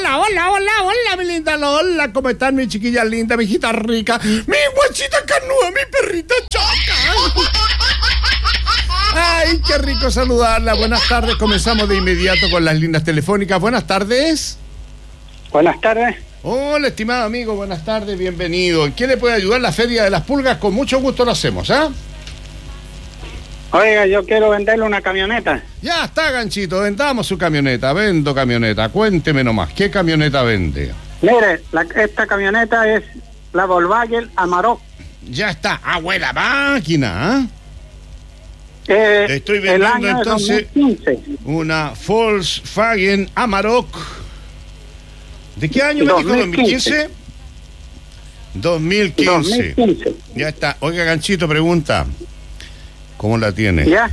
hola, mi linda Lola. ¿Cómo están, mi chiquilla linda, mi hijita rica, mi guachita carnuda, mi perrita choca? Ay, qué rico saludarla. Buenas tardes. Comenzamos de inmediato con las líneas telefónicas. Buenas tardes. Buenas tardes. Hola, estimado amigo. Buenas tardes. Bienvenido. ¿En qué le puede ayudar la Feria de las Pulgas? Con mucho gusto lo hacemos, ¿ah? Oiga, yo quiero venderle una camioneta. Ya está, Ganchito. Vendamos su camioneta. Vendo camioneta. Cuénteme nomás. ¿Qué camioneta vende? Mire, esta camioneta es la Volkswagen Amarok. Ya está. Ah, buena máquina, ¿ah? Estoy el vendiendo año entonces 2015. una Volkswagen Amarok. ¿De qué año me dijo? ¿2015? 2015. Ya está. Oiga, Ganchito, pregunta. ¿Cómo la tiene? Ya.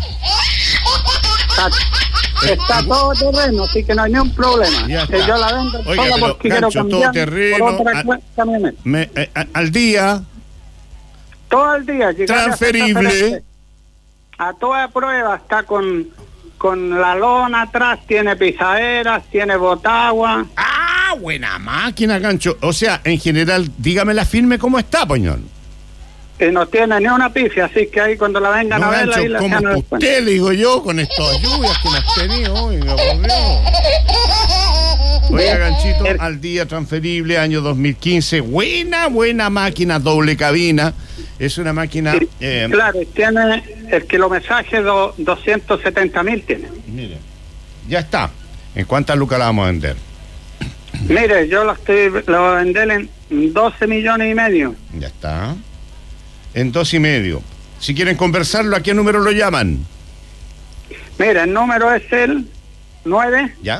Está todo terreno, así que no hay ningún problema. Ya yo la vendo. Oiga, pero porque Gancho, quiero todo cambiar terreno. por otra camioneta. Al día. Todo el día. Transferible. A toda prueba está con la lona atrás, tiene pisaderas, tiene botagua. ¡Ah, buena máquina, Gancho! O sea, en general, dígame la firme cómo está, poñón. Y no tiene ni una pifia, así que ahí cuando la vengan a ver, Gancho, ahí la ¿cómo hacen usted, le digo yo, con estas lluvias que hemos tenido? Oiga, por Dios. Oiga, Ganchito, al día, transferible, año 2015. Buena máquina, doble cabina. Es una máquina... Sí, claro, tiene el kilometraje 270.000 tiene. Mire, ya está. ¿En cuántas lucas la vamos a vender? Mire, yo la voy a vender en 12 millones y medio. Ya está. En 2,5. Si quieren conversarlo, ¿a qué número lo llaman? Mire, el número es el 9... ¿Ya?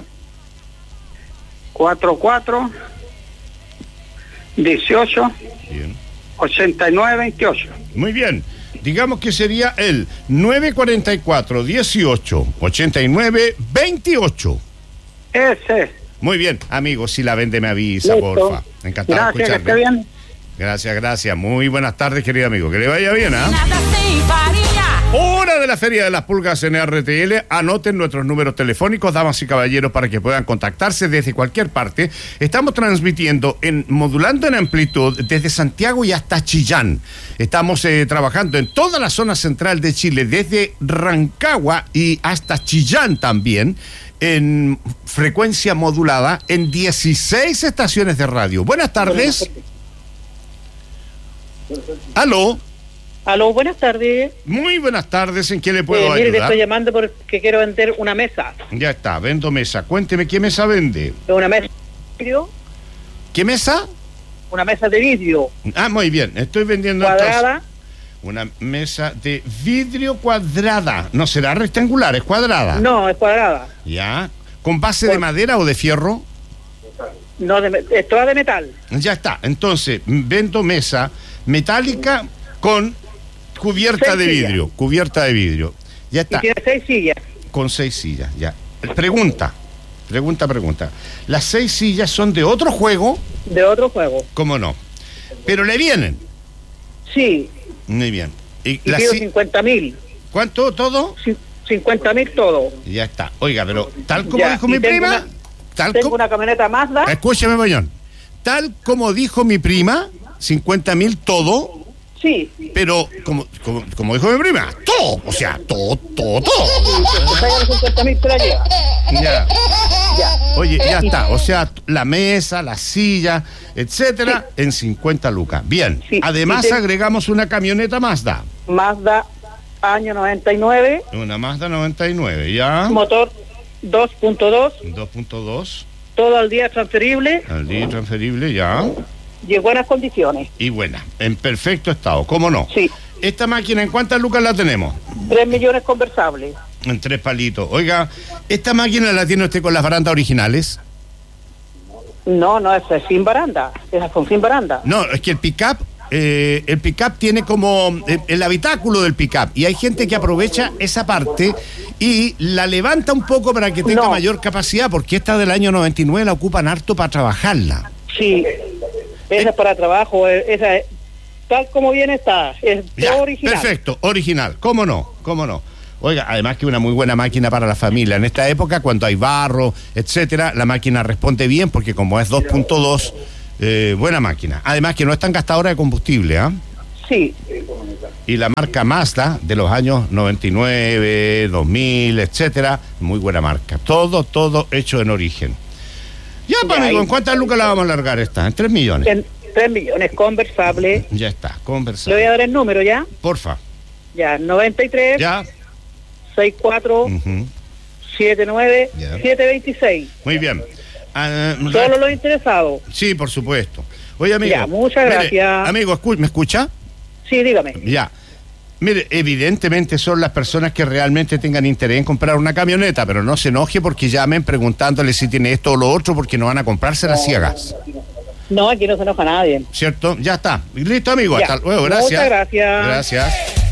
44 18 Bien. 89 28. Muy bien. Digamos que sería el 944 18 89 28. Ese. Muy bien, amigo, si la vende me avisa, Listo. porfa. Encantado de Gracias, que escucharme. esté bien. Gracias. Muy buenas tardes, querido amigo. Que le vaya bien, ¿ah? Hora de la Feria de las Pulgas en RTL. Anoten nuestros números telefónicos, damas y caballeros, para que puedan contactarse desde cualquier parte. Estamos transmitiendo modulando en amplitud desde Santiago y hasta Chillán. Estamos trabajando en toda la zona central de Chile, desde Rancagua y hasta Chillán también, en frecuencia modulada en 16 estaciones de radio. Buenas tardes. Aló. Aló, buenas tardes. Muy buenas tardes, ¿en qué le puedo mire, le ayudar? estoy llamando porque quiero vender una mesa. Ya está, vendo mesa. Cuénteme, ¿qué mesa vende? Una mesa de vidrio. ¿Qué mesa? Una mesa de vidrio. Ah, muy bien, estoy vendiendo Cuadrada. entonces una mesa de vidrio cuadrada. No será rectangular, es cuadrada. No, es cuadrada. Ya. ¿Con base de madera o de fierro? No, es toda de metal. Ya está, entonces vendo mesa metálica con cubierta 6 de sillas. vidrio. Cubierta de vidrio. Ya Y está. tiene 6 sillas. Con 6 sillas, ya. Pregunta. ¿Las 6 sillas son de otro juego? De otro juego. ¿Cómo no? Pero le vienen. Sí. Muy bien. Y pido 50.000. ¿Cuánto todo? 50.000 todo. Ya está. Oiga, pero tal como Ya, dijo y mi tengo prima... Tengo una camioneta Mazda. Escúchame, Boñón. Tal como dijo mi prima, 50.000 todo, Sí. pero como dijo mi prima, todo. O sea, todo. Traiga los 50.000 te la lleva. Ya. Ya. Oye, ya está. O sea, la mesa, la silla, etcétera, en 50 lucas. Bien. Sí. Además, Y agregamos una camioneta Mazda. Mazda año 99. Una Mazda 99, ¿ya? Motor 2.2. 2.2. Todo al día transferible. Al día transferible, ya. Y en buenas condiciones. Y buena, en perfecto estado, ¿cómo no? Sí. Esta máquina, ¿en cuántas lucas la tenemos? 3 millones conversables. En 3 palitos. Oiga, ¿esta máquina la tiene usted con las barandas originales? No, esa es sin baranda. Esas son sin baranda. No, es que el pick-up tiene como el habitáculo del pick-up, y hay gente que aprovecha esa parte y la levanta un poco para que tenga mayor capacidad, porque esta del año 99 la ocupan harto para trabajarla. Sí. Esa es para trabajo. Esa es, tal como viene está. Es Ya, todo original. perfecto, original. ¿Cómo no? Oiga, además que una muy buena máquina para la familia. En esta época, cuando hay barro, etcétera, la máquina responde bien porque como es 2.2, buena máquina. Además que no es tan gastadora de combustible, ¿ah? Sí. Y la marca Mazda de los años 99, 2000, etcétera, muy buena marca. Todo hecho en origen. Ya, pues, amigo, ¿en cuántas lucas la vamos a largar esta? ¿En 3 millones? En 3 millones, conversable. Ya está, Le conversable. voy a dar el número, ¿ya? Porfa. Ya, 93 Ya. 64 Ujú. 79 Ya. 726. Muy bien. Solo los interesados. Sí, por supuesto. Oye, amigo. Ya, muchas gracias. Amigo, ¿me escucha? Sí, dígame. Ya. Mire, evidentemente son las personas que realmente tengan interés en comprar una camioneta, pero no se enoje porque llamen preguntándole si tiene esto o lo otro porque no van a comprarse las ciegas. No, aquí no se enoja nadie. ¿Cierto? Ya está. Listo, amigo. Ya. Hasta luego. Gracias. Muchas gracias. Gracias.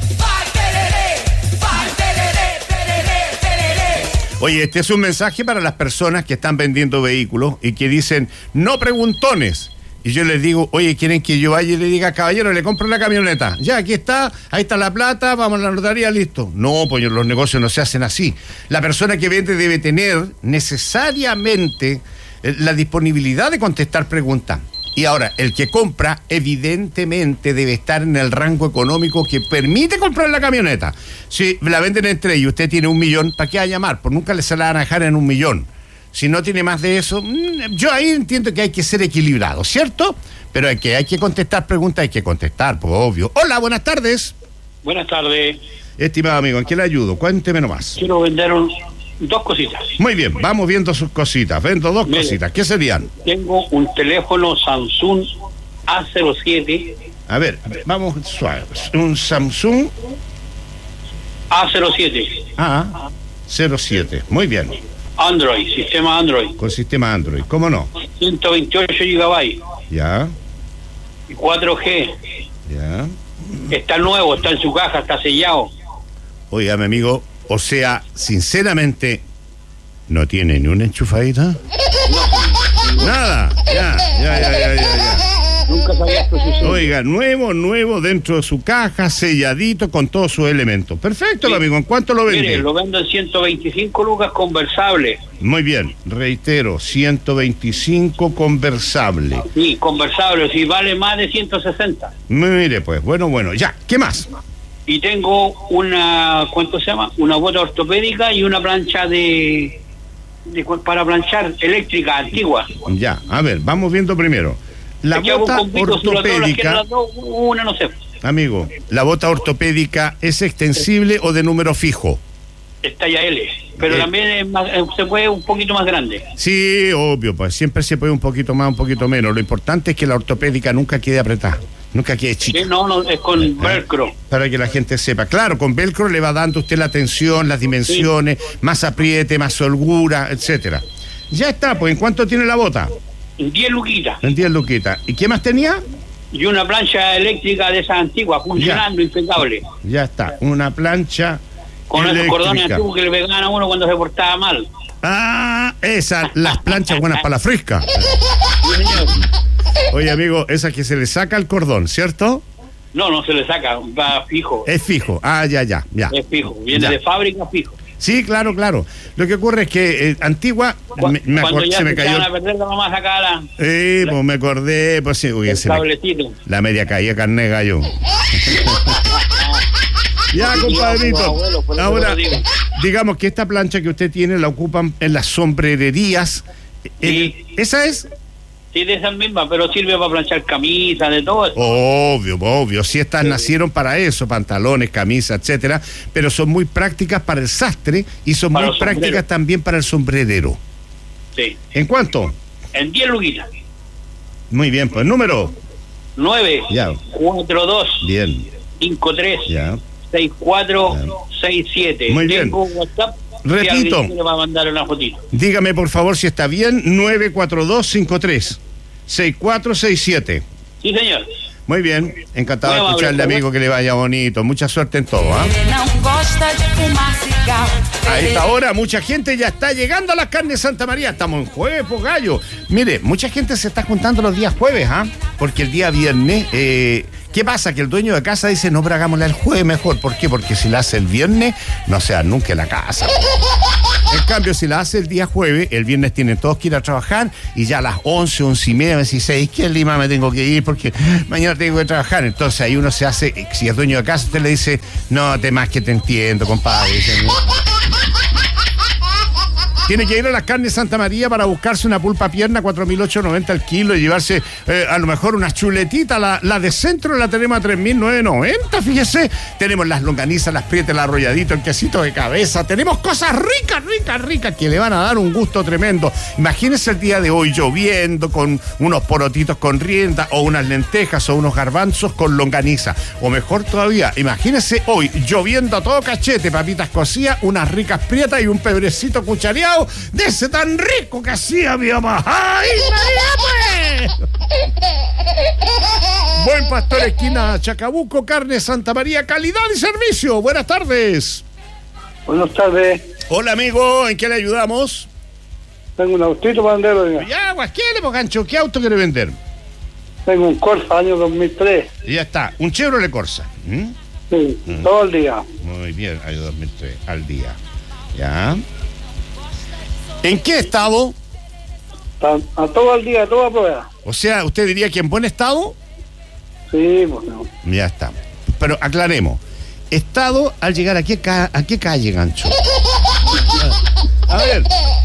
Oye, este es un mensaje para las personas que están vendiendo vehículos y que dicen, no preguntones. Y yo les digo, oye, ¿quieren que yo vaya y le diga, caballero, le compro la camioneta? Ya, aquí está, ahí está la plata, vamos a la notaría, listo. No, pues los negocios no se hacen así. La persona que vende debe tener necesariamente la disponibilidad de contestar preguntas. Y ahora, el que compra, evidentemente, debe estar en el rango económico que permite comprar la camioneta. Si la venden entre ellos y usted tiene 1 millón, ¿para qué va a llamar? Pues nunca le se la van a dejar en 1 millón. Si no tiene más de eso, yo ahí entiendo que hay que ser equilibrado, ¿cierto? Pero hay que contestar preguntas, hay que contestar, pues obvio. Hola, buenas tardes. Buenas tardes. Estimado amigo, ¿en qué le ayudo? Cuénteme nomás. Quiero vender 2 cositas. Muy bien, vamos viendo sus cositas. Vendo 2 Mire. cositas. ¿Qué serían? Tengo un teléfono Samsung A07. A ver, vamos suave. Un Samsung A07. A07. Muy bien. Android, sistema Android. Con sistema Android. ¿Cómo no? 128 GB. Ya, Y 4G. ya. Está nuevo, está en su caja, está sellado. Oiga, mi amigo, o sea, sinceramente, ¿no tiene ni una enchufadita? Nada. Ya. Nunca sabía esto suceder. Oiga, nuevo dentro de su caja, selladito con todos sus elementos. Perfecto, Sí. amigo. ¿En cuánto lo vende? Mire, lo vendo en 125 lucas conversable. Muy bien, reitero, 125 conversable. Sí, conversable, sí, vale más de 160. Mire, pues, bueno, ya, ¿qué más? Y tengo una, ¿cuánto se llama? Una bota ortopédica y una plancha para planchar eléctrica antigua. Ya, a ver, vamos viendo primero. La Es que hago bota un combito, si las ortopédica, las dos, una no sé. amigo, ¿la bota ortopédica es extensible o de número fijo? Es talla L, pero también es más, se puede un poquito más grande. Sí, obvio, pues siempre se puede un poquito más, un poquito menos. Lo importante es que la ortopédica nunca quede apretada, nunca quede chica. Sí, no, es con velcro. Para que la gente sepa. Claro, con velcro le va dando usted la tensión, las dimensiones, más apriete, más holgura, etcétera. Ya está, pues, ¿en cuánto tiene la bota? 10 luquitas. En 10 luquitas. ¿Y qué más tenía? Y una plancha eléctrica de esas antiguas, funcionando, impecable. Ya está, una plancha Con esos cordones eléctrica. antiguos que le pegaban a uno cuando se portaba mal. Esas, las planchas buenas para la fresca. Sí, señor. Oye, amigo, esa que se le saca el cordón, ¿cierto? No se le saca, va fijo. Es fijo. Ya. Es fijo, viene Ya. de fábrica fijo. Sí, claro. Lo que ocurre es que antigua, Cuando ya se me cayó. a perder la mamá sacaba Pues me acordé, pues sí, uy, el se me- cablecito. la media caía carne de gallo. Ya, compadrito. Abuelo, por eso Ahora, lo digo. digamos que esta plancha que usted tiene la ocupan en las sombrererías. Sí. ¿Esa es? Sí, de esas mismas, pero sirve para planchar camisas, de todo eso. Obvio. Si estas nacieron para eso, pantalones, camisas, etcétera, pero son muy prácticas para el sastre y son Para muy los prácticas sombreros. también para el sombrerero. Sí. ¿En cuánto? En 10 luquitas. Muy bien, pues número. 9, Ya. 4, 2, Bien, 5, 3, ya. 6, 4, 6, 7. Muy bien. Tengo WhatsApp. Repito. Si alguien quiere, va a mandar una fotito. Dígame por favor si está bien. 94253-6467. Sí, señor. Muy bien, encantado de Muy amable, escucharle, amigo, que le vaya bonito. Mucha suerte en todo, ¿ah? A esta hora mucha gente ya está llegando a las carnes Santa María. Estamos en jueves, pues, gallo. Mire, mucha gente se está juntando los días jueves, ¿ah? Porque el día viernes ¿Qué pasa? Que el dueño de casa dice, no, pero hagámosla el jueves mejor. ¿Por qué? Porque si la hace el viernes, no se da nunca en la casa. En cambio, si la hace el día jueves, el viernes tienen todos que ir a trabajar y ya a las 11, 11:30, 16, que en Lima me tengo que ir porque mañana tengo que trabajar. Entonces ahí uno se hace, si es dueño de casa, usted le dice, no, te más que te entiendo, compadre. Tiene que ir a las carnes Santa María para buscarse una pulpa pierna, 4.890 al kilo, y llevarse a lo mejor unas chuletitas. La de centro la tenemos a 3.990, fíjese. Tenemos las longanizas, las prietas, el arrolladito, el quesito de cabeza. Tenemos cosas ricas que le van a dar un gusto tremendo. Imagínese el día de hoy lloviendo con unos porotitos con rienda, o unas lentejas, o unos garbanzos con longaniza. O mejor todavía, imagínese hoy lloviendo a todo cachete, papitas cocidas, unas ricas prietas y un pebrecito cuchareado de ese tan rico que hacía mi mamá. ¡Ay, María, pues! Buen Pastor, esquina Chacabuco, carne Santa María, calidad y servicio. Buenas tardes. Buenas tardes. Hola, amigo, ¿en qué le ayudamos? Tengo un autito para venderlo. Ya, ¿qué le gancho? ¿Qué auto quiere vender? Tengo un Corsa año 2003. Ya está, un Chevrolet Corsa. Sí, todo el día. Muy bien, año 2003, al día. Ya. ¿En qué estado? A todo el día, a toda prueba. O sea, ¿usted diría que en buen estado? Sí, pues no. Ya está. Pero aclaremos. Estado al llegar a qué calle, gancho. A ver.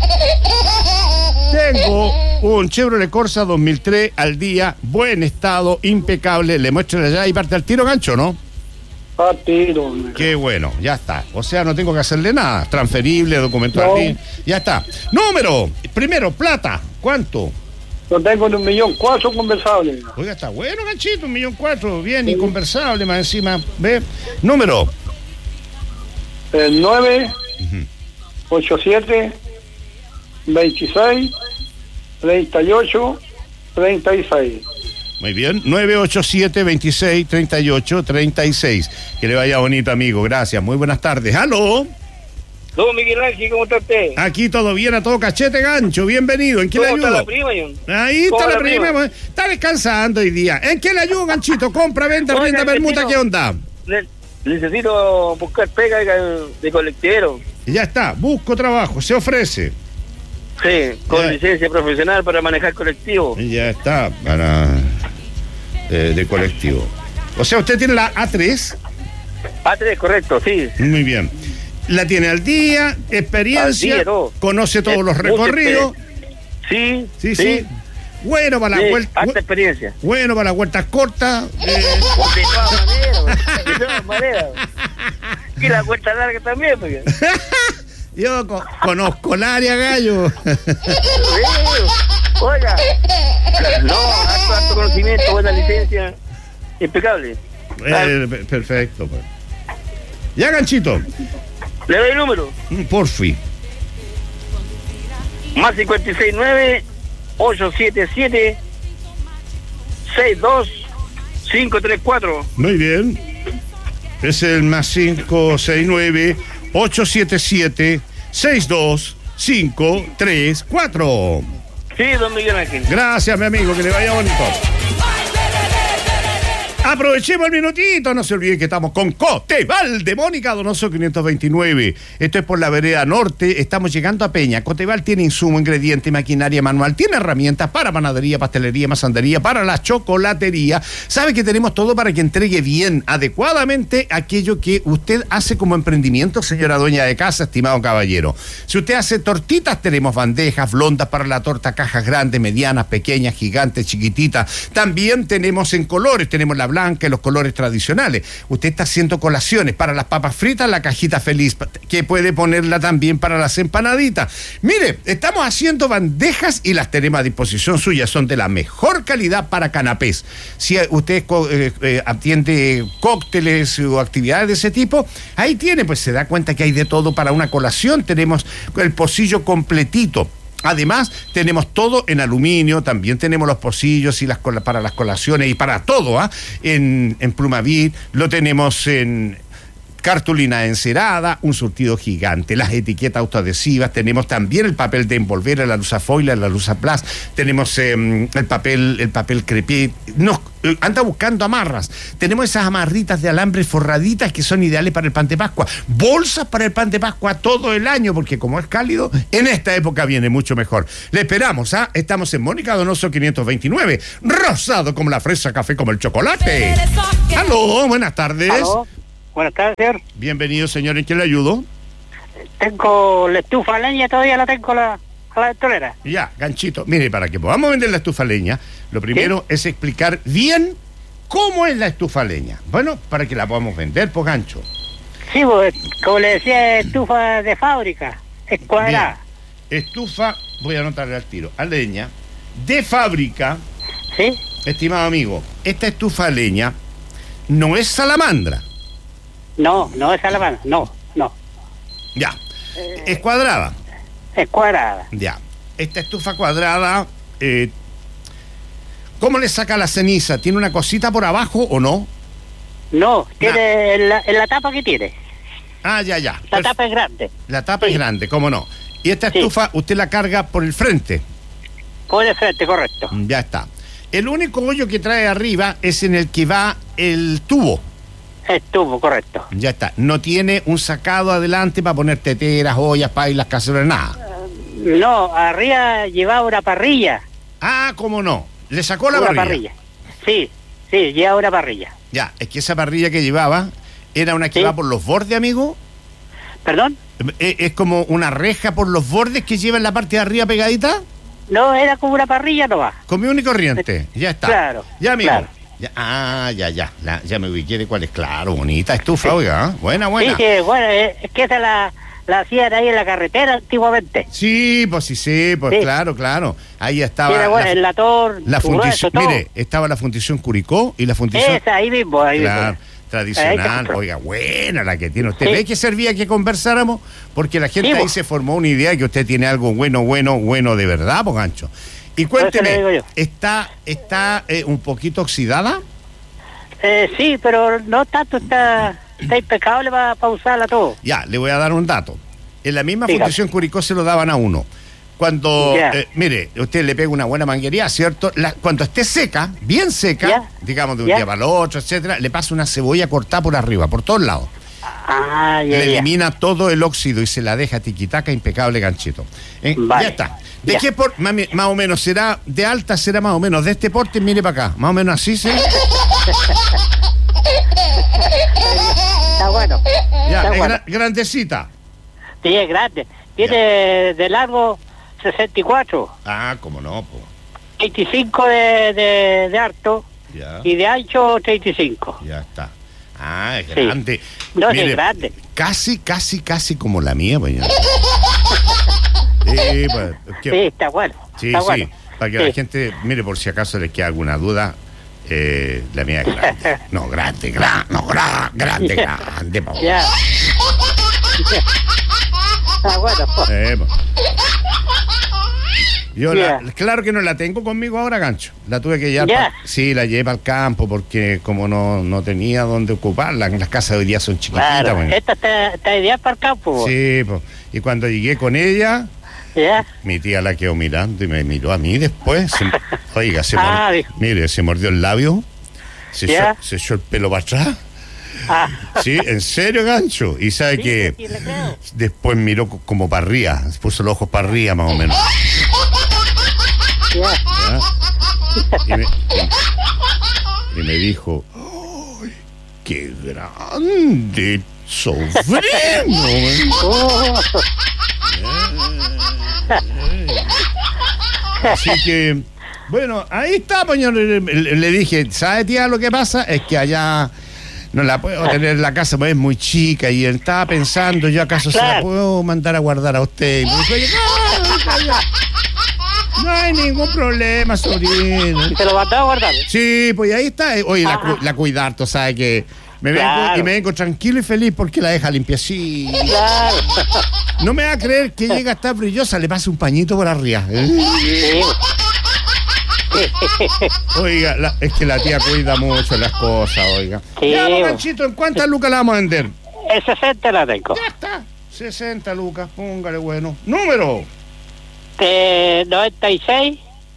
Tengo un Chevrolet Corsa 2003 al día, buen estado, impecable. Le muestro allá y parte al tiro, gancho, ¿no? A tiro. Qué bueno, ya está. O sea, no tengo que hacerle nada. Transferible, documento No. aquí. Ya está. Número. Primero, plata. ¿Cuánto? Lo tengo en 1.400.000 conversables. Oiga, está bueno, ganchito, 1.400.000. Bien, y conversable más encima. ¿Ve? Número. El 9, 87, 26, 38, 36. Muy bien. 987-26-38-36. Que le vaya bonito, amigo. Gracias. Muy buenas tardes. ¡Aló! Don Miguel Ángel, ¿cómo está usted? Aquí todo bien, a todo cachete, gancho. Bienvenido. ¿En qué le ¿Cómo está ayudo? la prima, John? Ahí está ¿Cómo la la prima. prima? Está descansando hoy día. ¿En qué le ayudo, ganchito? Compra, venta, Oiga, rienda, permuta, vecino. ¿qué onda? Necesito buscar pega de colectivero. Ya está. Busco trabajo. Se ofrece. Sí, con Ya. licencia profesional para manejar colectivo. Ya está. Para... de colectivo. O sea, usted tiene la A3. A3, correcto, sí. Muy bien. La tiene al día, experiencia, Al día, todo. conoce todos los Mucha recorridos. Sí. Bueno para la Sí, vuelta. alta experiencia. Bueno para las vueltas cortas. De todas maneras. Y la vuelta larga también, porque. Yo conozco el área, gallo. Oiga, no, alto conocimiento, buena licencia, impecable. Perfecto. Pues. Ya, ganchito. Le doy el número. Porfi. Más 569-877-62534. Muy bien. Es el más 569-877-62534. Sí, don Miguel Ángel. Gracias, mi amigo, que le vaya bonito. Aprovechemos el minutito, no se olviden que estamos con Coteval de Mónica Donoso 529. Esto es por la vereda norte, estamos llegando a Peña. Coteval tiene insumo, ingrediente, maquinaria manual, tiene herramientas para panadería, pastelería, masandería, para la chocolatería. Sabe que tenemos todo para que entregue bien, adecuadamente aquello que usted hace como emprendimiento, señora dueña de casa, estimado caballero. Si usted hace tortitas, tenemos bandejas, blondas para la torta, cajas grandes, medianas, pequeñas, gigantes, chiquititas. También tenemos en colores, tenemos la blanca y los colores tradicionales. Usted está haciendo colaciones para las papas fritas, la cajita feliz, que puede ponerla también para las empanaditas. Mire, estamos haciendo bandejas y las tenemos a disposición suya, son de la mejor calidad para canapés. Si usted atiende cócteles o actividades de ese tipo, ahí tiene, pues se da cuenta que hay de todo para una colación. Tenemos el pocillo completito. Además, tenemos todo en aluminio, también tenemos los pocillos y para las colaciones y para todo, en Plumavit, lo tenemos en cartulina encerada, un surtido gigante, las etiquetas autoadhesivas, tenemos también el papel de envolver, la Lusafoil, la Lusaplast, tenemos el papel crepé, anda buscando amarras, tenemos esas amarritas de alambre forraditas que son ideales para el pan de Pascua, bolsas para el pan de Pascua todo el año, porque como es cálido, en esta época viene mucho mejor. Le esperamos, estamos en Mónica Donoso 529, rosado como la fresa, café como el chocolate. Aló, buenas tardes. ¿Aló? Buenas tardes, señor. Bienvenido, señor, ¿en qué le ayudo? Tengo la estufa de leña, todavía la tengo a la ventolera. Ya, ganchito. Mire, para que podamos vender la estufa leña, lo primero es explicar bien cómo es la estufa leña. Bueno, para que la podamos vender, pues, gancho. Sí, pues, como le decía, estufa de fábrica, es cuadrada. Bien. Estufa, voy a anotarle al tiro, a leña, de fábrica. ¿Sí? Estimado amigo, esta estufa a leña no es salamandra. No, no es alemana, no. Ya. Es cuadrada. Es cuadrada. Ya. Esta estufa cuadrada, ¿cómo le saca la ceniza? ¿Tiene una cosita por abajo o no? No, tiene en la tapa que tiene. Ah, ya. La tapa es grande. La tapa es grande, ¿cómo no? Y esta estufa usted la carga por el frente. Por el frente, correcto. Ya está. El único hoyo que trae arriba es en el que va el tubo. El tubo, correcto. Ya está. No tiene un sacado adelante para poner teteras, ollas, pailas, cacerolas, nada. No, arriba llevaba una parrilla. Ah, ¿cómo no? ¿Le sacó la una parrilla? Sí, lleva una parrilla. Ya, es que esa parrilla que llevaba era una que va por los bordes, amigo. ¿Perdón? ¿Es como una reja por los bordes que lleva en la parte de arriba pegadita? No, era como una parrilla nomás. Común y corriente, ya está. Claro. Ya, amigo. Claro. Ya me ubiqué de cuál es. Claro, bonita estufa, oiga, buena. Sí, bueno, es que esa la hacían ahí en la carretera antiguamente. Sí, pues sí, claro. Ahí estaba. Era bueno, el latón, la fundición, todo. mire, estaba la fundición Curicó y la fundición. Esa, ahí mismo. Tradicional, oiga, buena la que tiene usted. ¿Ve que servía que conversáramos? Porque la gente ahí se formó una idea que usted tiene algo bueno de verdad, pues, gancho. Y cuénteme, ¿está un poquito oxidada? Sí, pero no tanto, está impecable para usarla todo. Ya, le voy a dar un dato. En la misma fundición Curicó se lo daban a uno. Cuando, mire, usted le pega una buena manguería, ¿cierto? Cuando esté seca, bien seca, digamos de un día para el otro, etcétera, le pasa una cebolla cortada por arriba, por todos lados. Le elimina todo el óxido y se la deja tiquitaca, impecable, ganchito. Ya está. ¿De qué porte? Más o menos, será de alta, será más o menos de este porte, mire para acá, más o menos así, ¿sí? Está bueno. Ya, está es bueno. Grandecita. Sí, es grande. Tiene de largo 64. Ah, cómo no, po. 25 de alto y de ancho 35. Ya está. Ah, es grande. No, mire, es grande. Casi como la mía, pues. Pues, sí, está bueno. Sí, bueno. para que la gente, mire, por si acaso les queda alguna duda, la mía es grande. No, grande, po. Ya. Está bueno, Yo claro que no la tengo conmigo ahora, gancho. La tuve que llevar. Sí, la llevé al campo porque como no tenía dónde ocuparla. Las casas de hoy día son chiquititas. Claro, esta está ideal para el campo. Sí, pues. Y cuando llegué con ella, mi tía la quedó mirando y me miró a mí después. Oiga, se mordió el labio, se echó el pelo para atrás. Sí, en serio, gancho. Y sabe que después miró como para arriba, puso los ojos para arriba más o menos. Y me dijo, ¡ay, qué grande sobrino! Así que, bueno, ahí está, señor. Le dije, ¿sabe, tía, lo que pasa? Es que allá no la puedo tener en la casa, porque es muy chica. Y él estaba pensando, ¿yo acaso se la puedo mandar a guardar a usted? Y me dijo, no hay ningún problema, sobrino. ¿Y te lo mandó a guardar? Sí, pues ahí está. Oye, la cuidar, tú sabes que me vengo tranquilo y feliz porque la deja limpiecita. Claro. No me va a creer que llega a estar brillosa, le pasa un pañito por arriba. Sí. Oiga, es que la tía cuida mucho las cosas, oiga. Sí. Ya, Ganchito, ¿en cuántas lucas la vamos a vender? El 60 la tengo. Ya está. 60 lucas, póngale bueno. Número. 96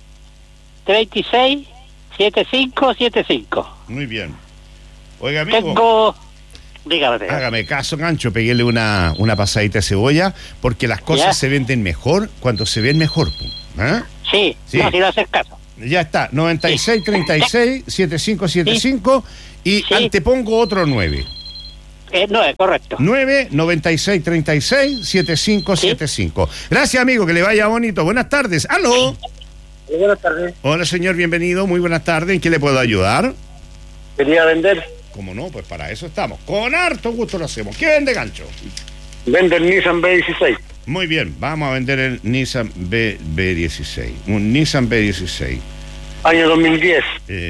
36 7575. Muy bien. Oiga, amigo. Tengo... Dígame. Hágame caso, Gancho, peguele una pasadita de cebolla, porque las cosas ¿Ya? se venden mejor cuando se ven mejor. ¿Eh? Sí, Sí. no, si no haces caso. Ya está, 96 36 7575 y Sí. antepongo otro 9. No es correcto. 9 96 36 7575. Gracias, amigo, que le vaya bonito. Buenas tardes. ¡Aló! Buenas tardes. Hola, señor, bienvenido. Muy buenas tardes. ¿En qué le puedo ayudar? Quería vender. Como no, pues para eso estamos. Con harto gusto lo hacemos. ¿Qué vende, Gancho? Vende el Nissan B16. Muy bien, vamos a vender el Nissan B16. Un Nissan B16. Año 2010.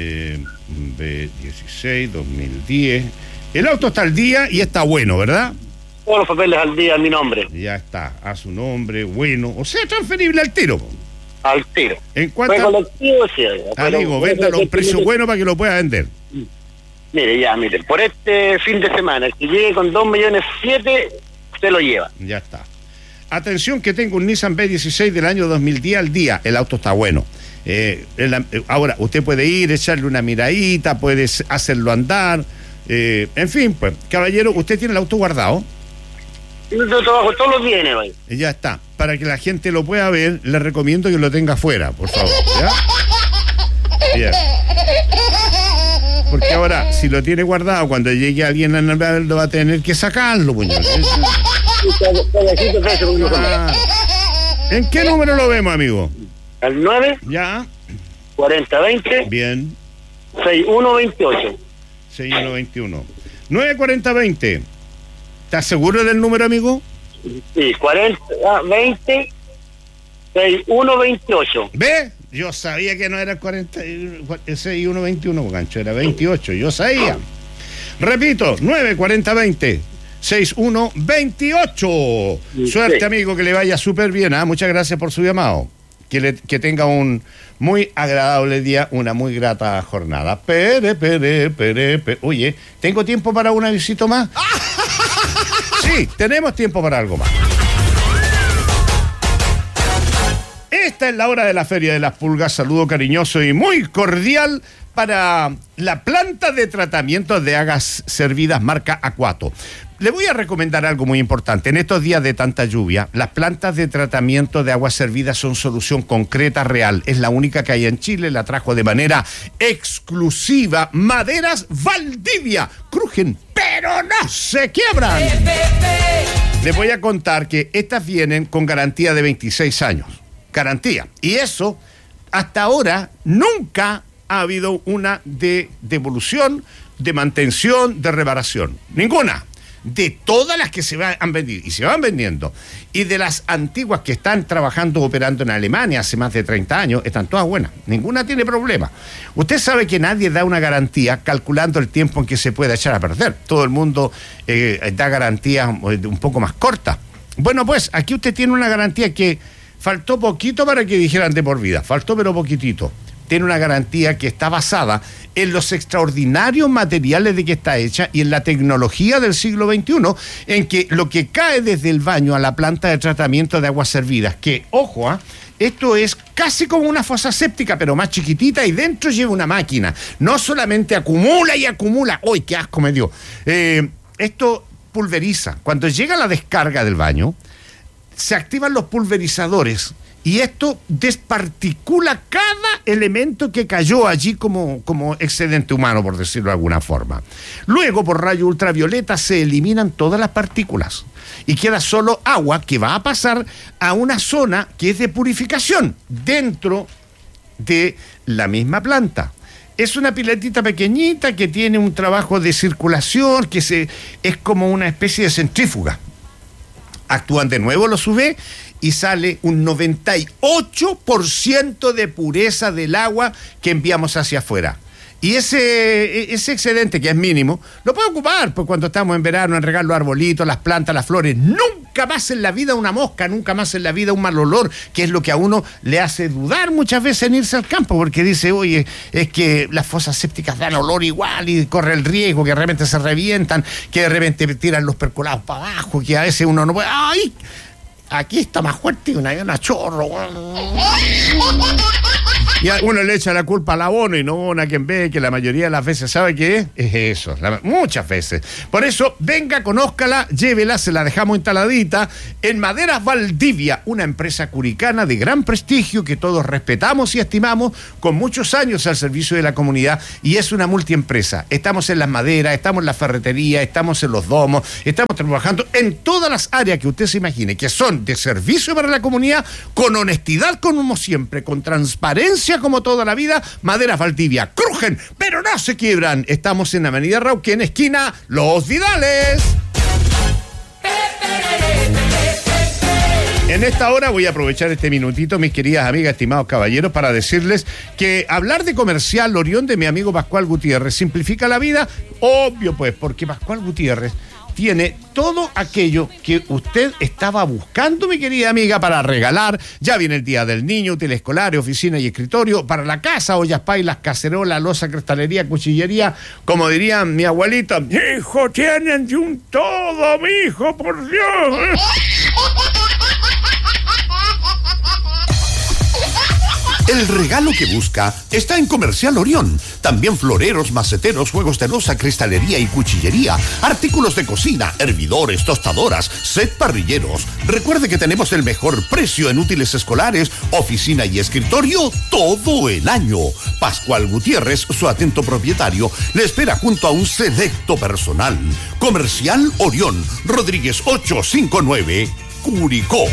B16, 2010. El auto está al día y está bueno, ¿verdad? Todos los papeles al día a mi nombre. Ya está, a su nombre, bueno. O sea, transferible al tiro. Al tiro. En Fue cuanto colectivo, sí. amigo, véndalo a un precio bueno para que lo pueda vender. Mire, por este fin de semana, el que llegue con 2.700.000, se lo lleva. Ya está. Atención que tengo un Nissan B16 del año 2010 al día. El auto está bueno. Ahora, usted puede ir, echarle una miradita, puede hacerlo andar. En fin, pues, caballero, ¿usted tiene el auto guardado? Yo trabajo todos los días, ¿no? Ya está. Para que la gente lo pueda ver, le recomiendo que lo tenga afuera, por favor. ¿Ya? Bien. Porque ahora, si lo tiene guardado, cuando llegue alguien a verlo, va a tener que sacarlo, puñal. Ah. ¿En qué número lo vemos, amigo? Al 9, Ya. 4020, Bien. 6128. 6121. 94020. ¿Estás seguro del número, amigo? Sí, 4020, 6128. ¿Ve? Yo sabía que no era 6121, Gancho, era 28. Yo sabía. Repito, 94020. 6128. Suerte, Sí. amigo, que le vaya súper bien. Muchas gracias por su llamado. Que tenga un muy agradable día, una muy grata jornada. Oye, ¿tengo tiempo para una visita más? Sí, tenemos tiempo para algo más. Esta es la hora de la Feria de las Pulgas. Saludo cariñoso y muy cordial para la planta de tratamiento de aguas servidas marca Aquato. Le voy a recomendar algo muy importante. En estos días de tanta lluvia, las plantas de tratamiento de aguas servidas son solución concreta, real. Es la única que hay en Chile. La trajo de manera exclusiva Maderas Valdivia. Crujen, pero no se quiebran. Les voy a contar que estas vienen con garantía de 26 años. Garantía. Y eso, hasta ahora, nunca ha habido una de devolución, de mantención, de reparación. Ninguna. De todas las que han vendido y se van vendiendo, y de las antiguas que están trabajando, operando en Alemania hace más de 30 años, están todas buenas. Ninguna tiene problema. Usted sabe que nadie da una garantía calculando el tiempo en que se puede echar a perder. Todo el mundo da garantías un poco más cortas. Bueno, pues aquí usted tiene una garantía que faltó poquito para que dijeran de por vida. Faltó pero poquitito. Tiene una garantía que está basada en los extraordinarios materiales de que está hecha y en la tecnología del siglo XXI, en que lo que cae desde el baño a la planta de tratamiento de aguas servidas, que, ojo, esto es casi como una fosa séptica, pero más chiquitita, y dentro lleva una máquina. No solamente acumula y acumula. ¡Uy, qué asco me dio! Esto pulveriza. Cuando llega la descarga del baño, se activan los pulverizadores y esto desparticula cada elemento que cayó allí como excedente humano, por decirlo de alguna forma. Luego, por rayo ultravioleta, se eliminan todas las partículas y queda solo agua que va a pasar a una zona que es de purificación dentro de la misma planta. Es una piletita pequeñita que tiene un trabajo de circulación, que es como una especie de centrífuga. Actúan de nuevo los UV y sale un 98% de pureza del agua que enviamos hacia afuera. Y ese excedente, que es mínimo, lo puede ocupar, pues cuando estamos en verano, en regar los arbolitos, las plantas, las flores. Nunca nunca más en la vida una mosca, nunca más en la vida un mal olor, que es lo que a uno le hace dudar muchas veces en irse al campo, porque dice, oye, es que las fosas sépticas dan olor igual y corre el riesgo que de repente se revientan, que de repente tiran los percolados para abajo, que a veces uno no puede... ¡Ay! Aquí está más fuerte una chorro. Y a uno le echa la culpa al abono y no a quien ve que la mayoría de las veces sabe que es eso, muchas veces. Por eso, venga, conózcala, llévela, se la dejamos instaladita en Maderas Valdivia, una empresa curicana de gran prestigio que todos respetamos y estimamos, con muchos años al servicio de la comunidad, y es una multiempresa. Estamos en las maderas, estamos en la ferretería, estamos en los domos, estamos trabajando en todas las áreas que usted se imagine, que son de servicio para la comunidad, con honestidad como siempre, con transparencia como toda la vida. Maderas Valdivia, crujen, pero no se quiebran. Estamos en Avenida Rauquén, esquina Los Vidales. En esta hora voy a aprovechar este minutito, mis queridas amigas, estimados caballeros, para decirles que hablar de Comercial Orión de mi amigo Pascual Gutiérrez simplifica la vida, obvio pues, porque Pascual Gutiérrez tiene todo aquello que usted estaba buscando, mi querida amiga, para regalar. Ya viene el Día del Niño, útiles escolares, oficina y escritorio, para la casa, ollas, pailas, cacerola, loza, cristalería, cuchillería, como diría mi abuelita, hijo, tienen de un todo, mi hijo, por Dios. El regalo que busca está en Comercial Orión. También floreros, maceteros, juegos de loza, cristalería y cuchillería, artículos de cocina, hervidores, tostadoras, set parrilleros. Recuerde que tenemos el mejor precio en útiles escolares, oficina y escritorio todo el año. Pascual Gutiérrez, su atento propietario, le espera junto a un selecto personal. Comercial Orión, Rodríguez 859, Curicó.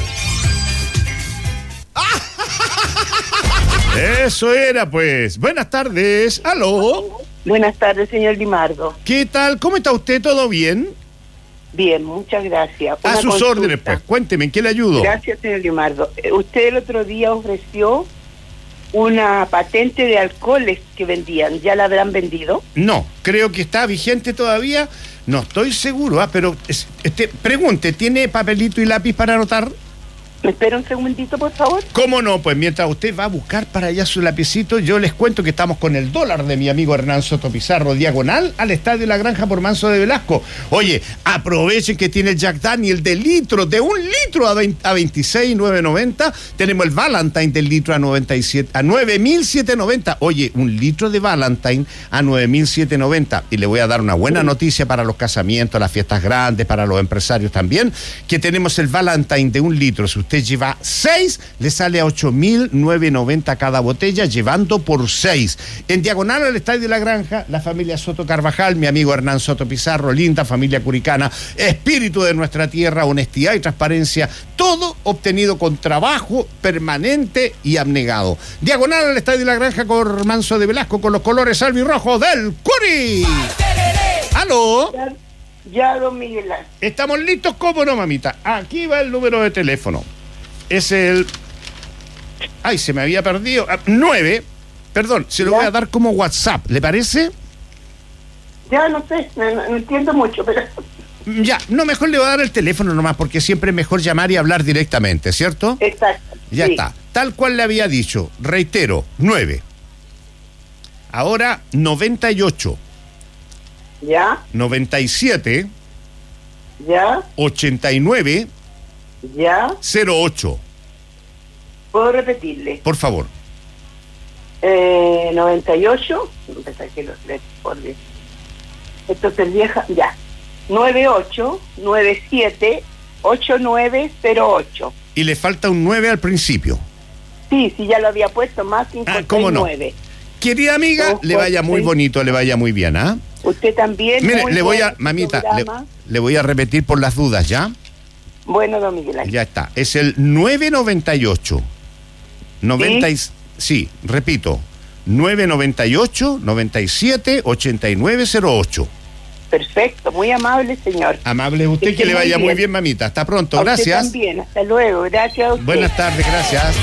Eso era, pues. Buenas tardes. ¿Aló? Buenas tardes, señor Limardo. ¿Qué tal? ¿Cómo está usted? ¿Todo bien? Bien, muchas gracias. A sus consulta. órdenes, pues. Cuénteme, ¿en qué le ayudo? Gracias, señor Limardo. Usted el otro día ofreció una patente de alcoholes que vendían. ¿Ya la habrán vendido? No, creo que está vigente todavía. No estoy seguro, pero pregunte, ¿tiene papelito y lápiz para anotar? ¿Me espera un segundito, por favor? ¿Cómo no? Pues mientras usted va a buscar para allá su lapicito, yo les cuento que estamos con el dólar de mi amigo Hernán Soto Pizarro, diagonal al Estadio La Granja por Manso de Velasco. Oye, aprovechen que tiene el Jack Daniel de litro, de 1 litro a 26,990. Tenemos el Valentine del litro a 9,790. Oye, 1 litro de Valentine a 9,790. Y le voy a dar una buena noticia para los casamientos, las fiestas grandes, para los empresarios también, que tenemos el Valentine de 1 litro. Si usted lleva 6, le sale a 8,990 cada botella, llevando por 6. En diagonal al Estadio de La Granja, la familia Soto Carvajal, mi amigo Hernán Soto Pizarro, linda familia curicana, espíritu de nuestra tierra, honestidad y transparencia, todo obtenido con trabajo permanente y abnegado. Diagonal al Estadio de La Granja con Manso de Velasco, con los colores albirrojos del Curi. ¿Aló? Ya, don Miguel. ¿Estamos listos? ¿Cómo no, mamita? Aquí va el número de teléfono. Es el... Ay, se me había perdido. 9. Perdón, se lo voy a dar como WhatsApp. ¿Le parece? Ya, no sé, no entiendo mucho, pero... Ya, no, mejor le voy a dar el teléfono nomás, porque siempre es mejor llamar y hablar directamente, ¿cierto? Exacto. Ya sí. está. Tal cual le había dicho. Reitero, 9. Ahora, 98. Ya. 97. Ya. 89. Ya. 08. ¿Puedo repetirle? Por favor. 98. Aquí los letras, por Dios. Esto es vieja. Ya. 98 97 8908. Y le falta un 9 al principio. Sí, ya lo había puesto, más 569. ¿Cómo no? Querida amiga, le vaya muy bonito, le vaya muy bien, ¿ah? Usted también. Mire, le voy a, mamita, le voy a repetir por las dudas, ¿ya? Bueno, don Miguel Ángel. Ya está. Es el 998. 90 y, sí, repito. 998 97 8908. Perfecto, muy amable, señor. Amable usted, que le vaya muy bien, mamita. Hasta pronto, a gracias. Usted también, hasta luego, gracias a usted. Buenas tardes, gracias.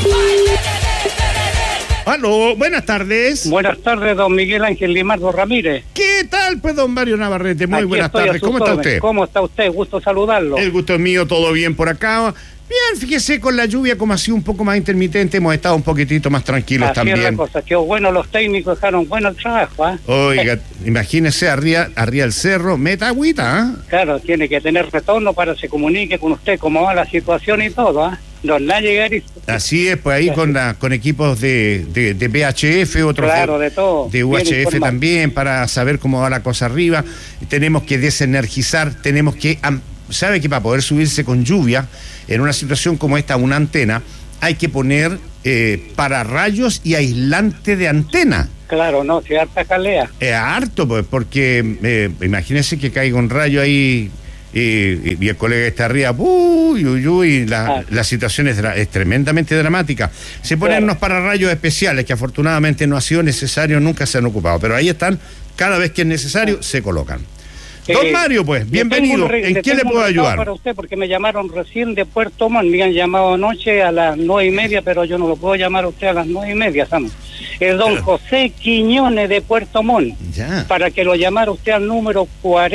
Aló, buenas tardes. Buenas tardes, don Miguel Ángel Limardo Ramírez. ¿Qué ¿Qué tal, pues, don Mario Navarrete? Muy Aquí buenas estoy a tardes. sus ¿Cómo está órdenes. usted? ¿Cómo está usted? Gusto saludarlo. El gusto es mío, todo bien por acá. Bien, fíjese, con la lluvia como ha sido un poco más intermitente, hemos estado un poquitito más tranquilos Así es la también. cosa. Qué bueno, los técnicos dejaron bueno el trabajo, ¿eh? Oiga, imagínese arriba el cerro, meta agüita, ¿ah? Claro, tiene que tener retorno para que se comunique con usted cómo va la situación y todo, ¿ah? No va a llegar y... Así es, pues ahí con equipos de VHF, otros Claro, de todo. de Bien UHF informado. también, para saber cómo va la cosa arriba. Tenemos que desenergizar, tenemos que... ¿Sabe que para poder subirse con lluvia, en una situación como esta, una antena, hay que poner pararrayos y aislante de antena? Claro, no, si harta calea. Harto, pues, porque imagínese que caiga un rayo ahí y el colega está arriba, y la situación es tremendamente dramática. Se ponen unos pararrayos especiales que afortunadamente no ha sido necesario, nunca se han ocupado, pero ahí están, cada vez que es necesario, se colocan. Don Mario, pues, bienvenido. ¿En qué le puedo ayudar? Para usted, porque me llamaron recién de Puerto Montt, me han llamado anoche a las 9:30, pero yo no lo puedo llamar a usted a las 9:30, ¿sabes? Es don José Quiñones de Puerto Montt, para que lo llamara usted al número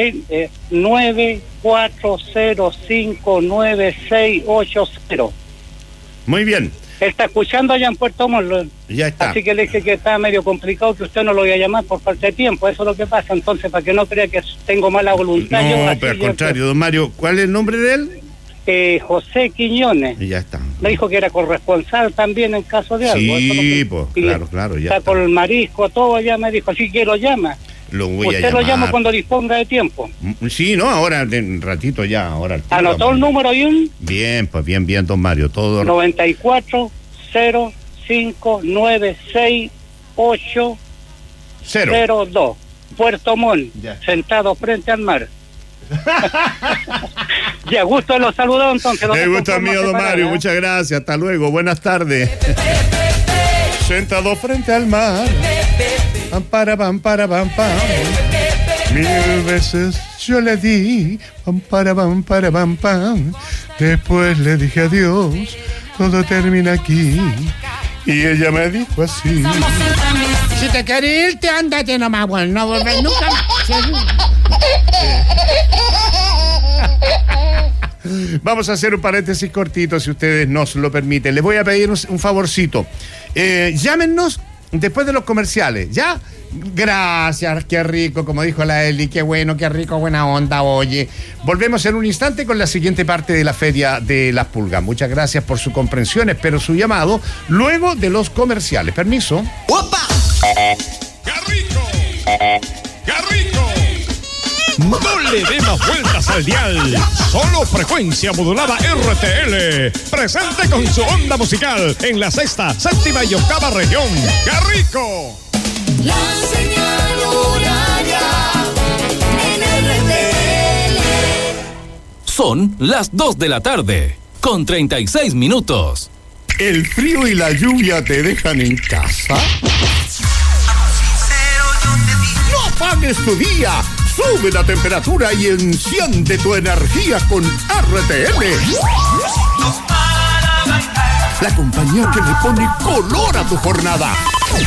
94059680. Muy bien. Él está escuchando allá en Puerto Montt. Ya está. Así que le dije que estaba medio complicado, que usted no lo voy a llamar por falta de tiempo. Eso es lo que pasa. Entonces, para que no crea que tengo mala voluntad. No, pero al contrario, don Mario, ¿cuál es el nombre de él? José Quiñones. Y ya está. Me dijo que era corresponsal también en caso de algo. Sí, pues, claro, ya está. Con el marisco, todo, ya me dijo. Así que lo llama. Lo voy a usted llamar. lo llama cuando disponga de tiempo. Sí, no, ahora, en ratito ya, ahora. ¿Anotó el número bien? Bien, pues bien, don Mario, todo. 9405968002. Puerto Montt, sentado frente al mar. Ya, gusto los saludos entonces. Me gusta mío, don Mario, muchas gracias, hasta luego, buenas tardes. Sentado frente al mar, pam, para, pam, pam. Mil veces yo le di, pam, para, pam, pam. Después le dije adiós, todo termina aquí. Y ella me dijo así: si te querés irte, ándate nomás, bueno, no volver nunca más. Vamos a hacer un paréntesis cortito, si ustedes nos lo permiten. Les voy a pedir un favorcito. Llámenos después de los comerciales, ¿ya? Gracias, qué rico, como dijo la Eli, qué bueno, qué rico, buena onda, oye. Volvemos en un instante con la siguiente parte de la Feria de las Pulgas. Muchas gracias por su comprensión, espero su llamado luego de los comerciales. Permiso. ¡Opa! ¡Qué rico! ¡Qué rico! No le dé más vueltas al dial. Solo frecuencia modulada RTL. Presente con su onda musical en la sexta, séptima y octava región. ¡Qué rico! La señal horaria en RTL. Son las 2 de la tarde, con 36 minutos. ¿El frío y la lluvia te dejan en casa? ¡No apagues tu día! Sube la temperatura y enciende tu energía con RTL. La compañía que le pone color a tu jornada.